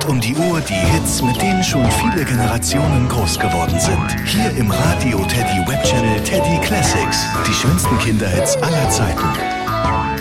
Rund um die Uhr die Hits, mit denen schon viele Generationen groß geworden sind. Hier im Radio Teddy Web Channel Teddy Classics. Die schönsten Kinderhits aller Zeiten.